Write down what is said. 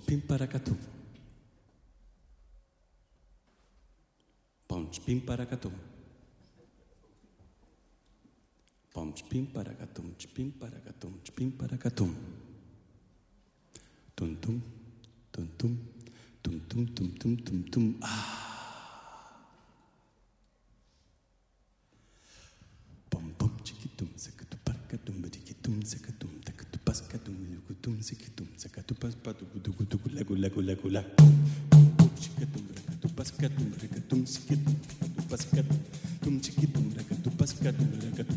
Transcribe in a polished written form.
pim paracatum. Punch pim paracatum. Punch pim paracatum, pim paracatum, pim paracatum. Tum tum, tum tum, tum tum tum tum tum tum. Pom pom chiquitum, sakatum paracatum, badikitum, sakatum, takatum pascatum, lukutum, sikitum, sakatum paspatu, dugudugu, lagu lagu lagu lagu. Chiquitum, rakatum pascatum, rakatum, sikitum, pascatum, tum chiquitum, rakatum pascatum, rakatum.